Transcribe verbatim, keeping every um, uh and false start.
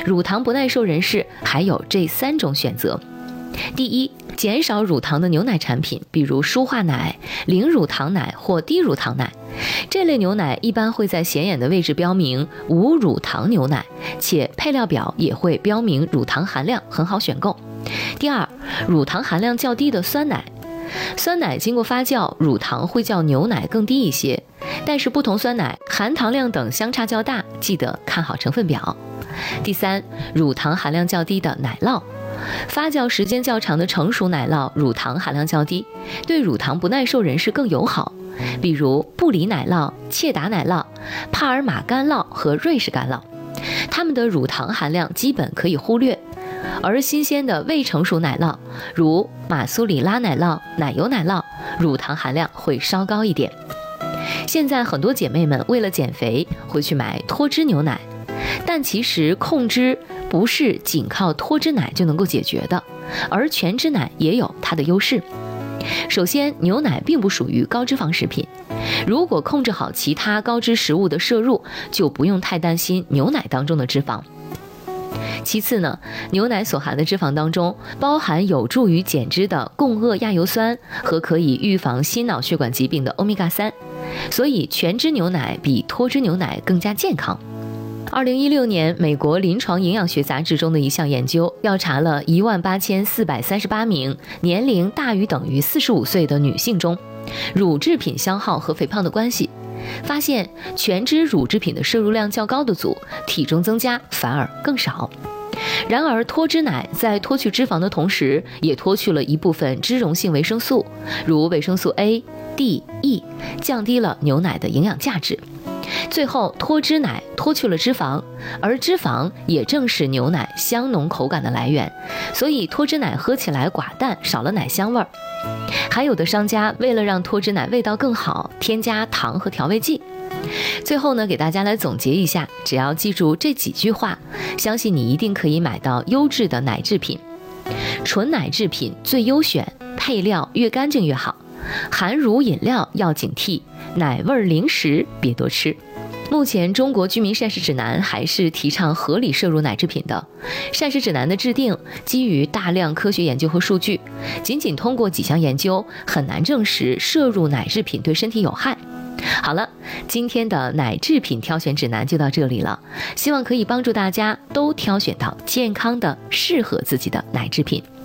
乳糖不耐受人士还有这三种选择。第一，减少乳糖的牛奶产品，比如舒化奶、零乳糖奶或低乳糖奶。这类牛奶一般会在显眼的位置标明无乳糖牛奶，且配料表也会标明乳糖含量，很好选购。第二，乳糖含量较低的酸奶。酸奶经过发酵，乳糖会较牛奶更低一些，但是不同酸奶含糖量等相差较大，记得看好成分表。第三，乳糖含量较低的奶酪。发酵时间较长的成熟奶酪乳糖含量较低，对乳糖不耐受人士更友好，比如布里奶酪、切达奶酪、帕尔马干酪和瑞士干酪，它们的乳糖含量基本可以忽略。而新鲜的未成熟奶酪，如马苏里拉奶酪、奶油奶酪，乳糖含量会稍高一点。现在很多姐妹们为了减肥会去买脱脂牛奶，但其实控脂不是仅靠脱脂奶就能够解决的，而全脂奶也有它的优势。首先，牛奶并不属于高脂肪食品，如果控制好其他高脂食物的摄入，就不用太担心牛奶当中的脂肪。其次呢，牛奶所含的脂肪当中包含有助于减脂的共轭亚油酸和可以预防心脑血管疾病的欧米伽三，所以全脂牛奶比脱脂牛奶更加健康。二零一六年，美国临床营养学杂志中的一项研究调查了一万八千四百三十八名年龄大于等于四十五岁的女性中，乳制品消耗和肥胖的关系，发现全脂乳制品的摄入量较高的组，体重增加反而更少。然而，脱脂奶在脱去脂肪的同时，也脱去了一部分脂溶性维生素，如维生素 A、D、E， 降低了牛奶的营养价值。最后，脱脂奶脱去了脂肪，而脂肪也正是牛奶香浓口感的来源，所以脱脂奶喝起来寡淡，少了奶香味儿。还有的商家为了让脱脂奶味道更好，添加糖和调味剂。最后呢，给大家来总结一下，只要记住这几句话，相信你一定可以买到优质的奶制品。纯奶制品最优选，配料越干净越好。含乳饮料要警惕，奶味零食别多吃。目前中国居民膳食指南还是提倡合理摄入奶制品的。膳食指南的制定基于大量科学研究和数据，仅仅通过几项研究很难证实摄入奶制品对身体有害。好了，今天的奶制品挑选指南就到这里了，希望可以帮助大家都挑选到健康的适合自己的奶制品。